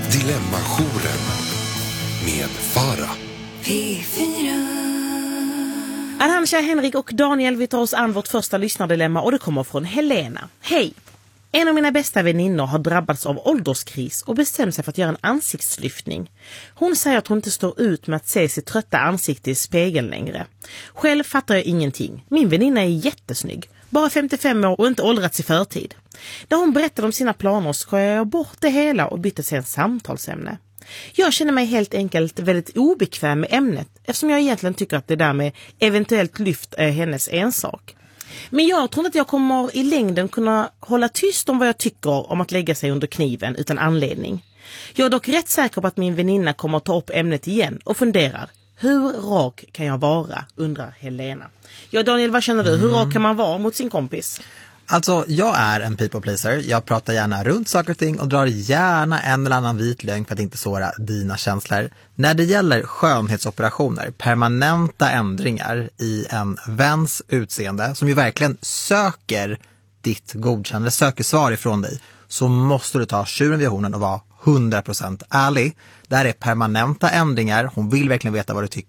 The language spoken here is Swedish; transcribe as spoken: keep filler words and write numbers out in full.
Dilemmajouren med Farah. P fyra. Arantxa, Henrik och Daniel, vi tar oss an vårt första lyssnardilemma och det kommer från Helena. Hej! En av mina bästa väninnor har drabbats av ålderskris och bestämt sig för att göra en ansiktslyftning. Hon säger att hon inte står ut med att se sitt trötta ansikte i spegeln längre. Själv fattar jag ingenting. Min väninna är jättesnygg. Bara femtiofem år och inte åldrats i förtid. När hon berättade om sina planer skojade jag bort det hela och bytte sig en samtalsämne. Jag känner mig helt enkelt väldigt obekväm med ämnet eftersom jag egentligen tycker att det där med eventuellt lyft är hennes ensak. Men jag tror inte att jag kommer i längden kunna hålla tyst om vad jag tycker om att lägga sig under kniven utan anledning. Jag är dock rätt säker på att min väninna kommer att ta upp ämnet igen och funderar. Hur rak kan jag vara, undrar Helena. Ja, Daniel, vad känner du? Hur rak kan man vara mot sin kompis? Alltså, jag är en people pleaser. Jag pratar gärna runt saker och ting och drar gärna en eller annan vit lögn för att inte såra dina känslor. När det gäller skönhetsoperationer, permanenta ändringar i en väns utseende som ju verkligen söker ditt godkännande, söker svar ifrån dig, så måste du ta tjuren vid hornen och vara hundra procent ärlig. Det här är permanenta ändringar. Hon vill verkligen veta vad du tycker.